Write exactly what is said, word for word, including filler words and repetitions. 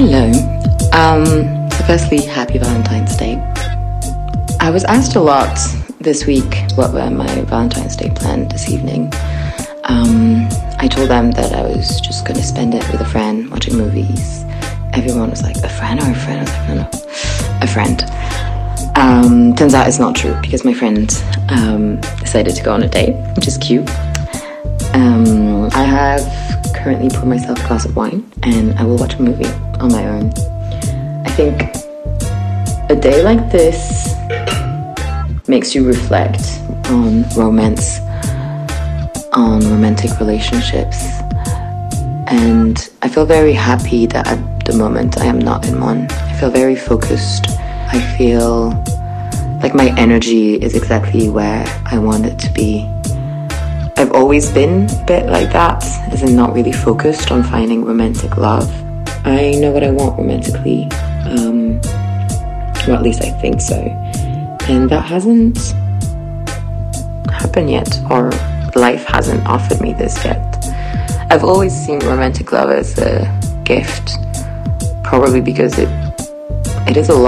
Hello. Um, so firstly, happy Valentine's Day. I was asked a lot this week what were my Valentine's Day plans this evening. Um, I told them that I was just going to spend it with a friend watching movies. Everyone was like, a friend or a friend? I was like, no, no, a friend. Um, turns out it's not true because my friend um, decided to go on a date, which is cute. Um, I have currently poured myself a glass of wine and I will watch a movie on my own. I think a day like this makes you reflect on romance, on romantic relationships, and I feel very happy that at the moment I am not in one. I feel very focused. I feel like my energy is exactly where I want it to be. I've always been a bit like that, as in not really focused on finding romantic love. I know what I want romantically, um, or at least I think so. And that hasn't happened yet, or life hasn't offered me this yet. I've always seen romantic love as a gift, probably because it it is a lot.